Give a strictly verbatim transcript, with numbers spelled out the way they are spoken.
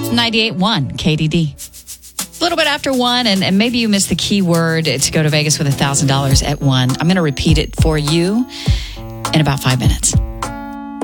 ninety-eight point one K D D. A little bit after one, and, and maybe you missed the key word to go to Vegas with one thousand dollars at one. I'm going to repeat it for you in about five minutes.